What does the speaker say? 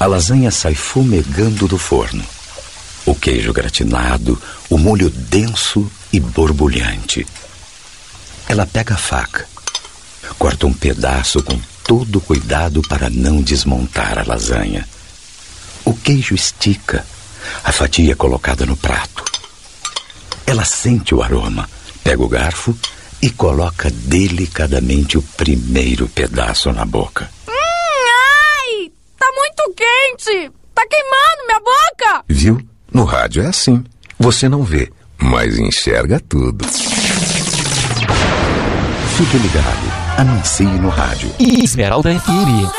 A lasanha sai fumegando do forno. O queijo gratinado, o molho denso e borbulhante. Ela pega a faca, corta um pedaço com todo cuidado para não desmontar a lasanha. O queijo estica, a fatia é colocada no prato. Ela sente o aroma, pega o garfo e coloca delicadamente o primeiro pedaço na boca. Ai! Tá muito quente! Tá queimando minha boca! Viu? No rádio é assim. Você não vê, mas enxerga tudo. Fique ligado. Anuncie no rádio. Esmeralda FM.